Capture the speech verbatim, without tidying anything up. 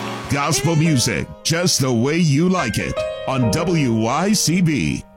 Gospel music, just the way you like it, on W Y C B.